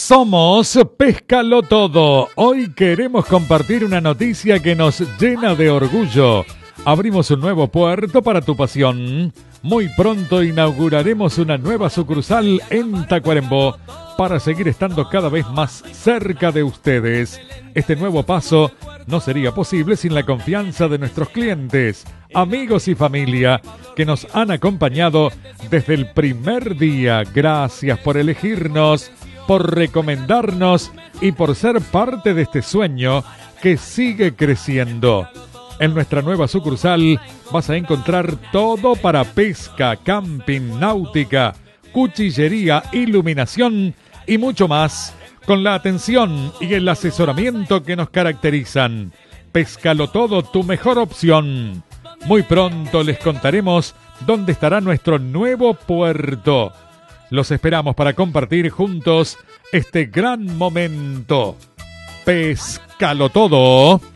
Somos Péscalo Todo. Hoy queremos compartir una noticia que nos llena de orgullo. Abrimos un nuevo puerto para tu pasión. Muy pronto inauguraremos una nueva sucursal en Tacuarembó para seguir estando cada vez más cerca de ustedes. Este nuevo paso no sería posible sin la confianza de nuestros clientes, amigos y familia que nos han acompañado desde el primer día. Gracias por elegirnos, por recomendarnos y por ser parte de este sueño que sigue creciendo. En nuestra nueva sucursal vas a encontrar todo para pesca, camping, náutica, cuchillería, iluminación y mucho más, con la atención y el asesoramiento que nos caracterizan. Péscalo Todo, tu mejor opción. Muy pronto les contaremos dónde estará nuestro nuevo puerto. Los esperamos para compartir juntos este gran momento. Péscalo Todo.